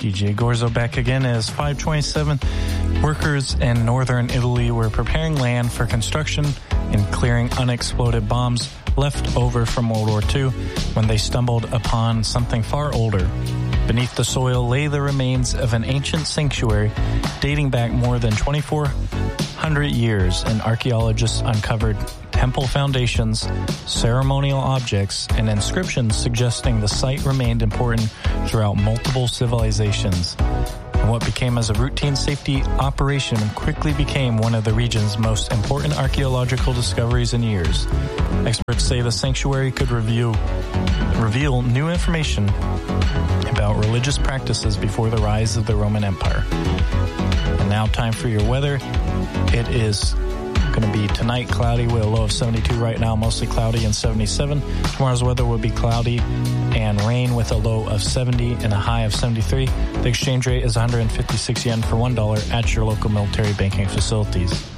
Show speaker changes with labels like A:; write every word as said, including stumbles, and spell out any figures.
A: D J Gorzo back again as five twenty-seven. Workers in northern Italy were preparing land for construction and clearing unexploded bombs left over from World War Two when they stumbled upon something far older. Beneath the soil lay the remains of an ancient sanctuary dating back more than twenty-four hundred years, and archaeologists uncovered temple foundations, ceremonial objects, and inscriptions suggesting the site remained important throughout multiple civilizations. And what became as a routine safety operation quickly became one of the region's most important archaeological discoveries in years. Experts say the sanctuary could reveal, reveal new information about religious practices before the rise of the Roman Empire. And now time for your weather. It is going to be tonight cloudy with a low of seventy-two right now, mostly cloudy and seventy-seven. Tomorrow's weather will be cloudy and rain with a low of seventy and a high of seventy-three. The exchange rate is one hundred fifty-six yen for one dollar at your local military banking facilities.